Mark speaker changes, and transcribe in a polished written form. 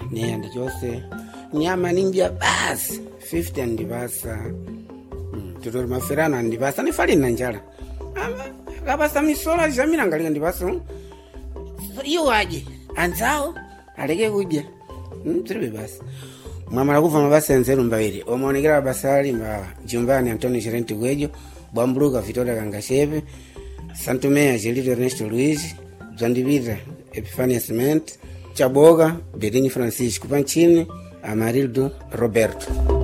Speaker 1: niyenda chose nyama ninja basi 50 andibasa tutori maferano andibasa nifali na njala akabasa misola jamina ngalika ndibasa iyo aje anzao aleke kuja tiribe basi mwamala kuva mabasa nzeru mbawiri omaonekera basali mba Jumbani Antonio Gerente Gwejo Bwambuluka Vitória Kangashepe Santomea Gelito Ernesto Luiz Zandivita Epifania Cement Chaboga Bedini Francisco Panchini Amarildo Roberto.